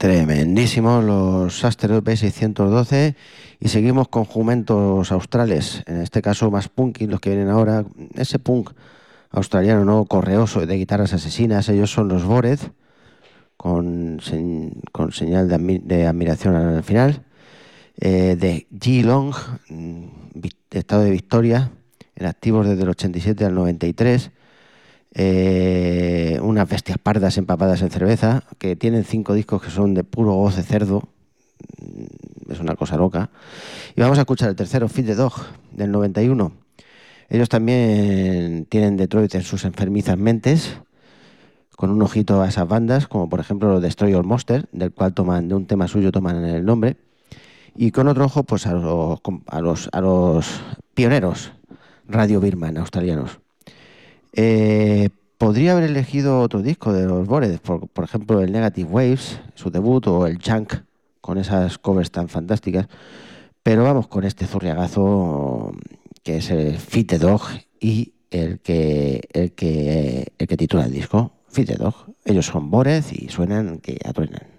Tremendísimos los Asteroid B612 y seguimos con jumentos australes, en este caso más punky, los que vienen ahora, ese punk australiano no correoso de guitarras asesinas. Ellos son los Bored, con señal de admiración al final, de Geelong, estado de Victoria, en activos desde el 87 al 93. Unas bestias pardas empapadas en cerveza, que tienen 5 discos que son de puro goce cerdo. Es una cosa loca. Y vamos a escuchar el tercero, Feed the Dog, del 91. Ellos también tienen Detroit en sus enfermizas mentes, con un ojito a esas bandas, como por ejemplo los Destroy All Monster, del cual de un tema suyo toman el nombre, y con otro ojo pues a los pioneros Radio Birman australianos. Podría haber elegido otro disco de los Bored, por ejemplo el Negative Waves, su debut, o el Junk, con esas covers tan fantásticas, pero vamos con este zurriagazo que es el Feed the Dog y el que titula el disco, Feed the Dog. Ellos son Bored y suenan que atruenan.